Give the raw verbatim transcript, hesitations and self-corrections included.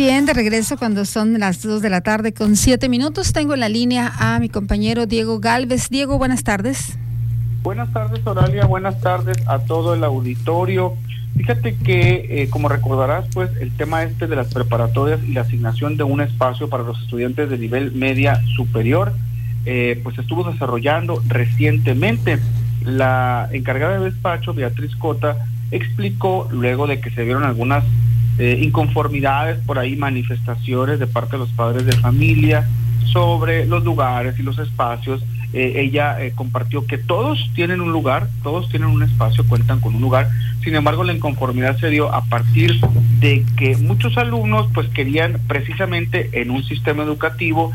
Bien, de regreso cuando son las dos de la tarde con siete minutos. Tengo en la línea a mi compañero Diego Gálvez. Diego, buenas tardes. Buenas tardes, Oralia. Buenas tardes a todo el auditorio. Fíjate que, eh, como recordarás, pues el tema este de las preparatorias y la asignación de un espacio para los estudiantes de nivel media superior, eh, pues estuvo desarrollando recientemente. La encargada de despacho, Beatriz Cota, explicó, luego de que se vieron algunas eh, inconformidades, por ahí manifestaciones de parte de los padres de familia sobre los lugares y los espacios. Eh, ella eh, compartió que todos tienen un lugar, todos tienen un espacio, cuentan con un lugar. Sin embargo, la inconformidad se dio a partir de que muchos alumnos pues querían precisamente en un sistema educativo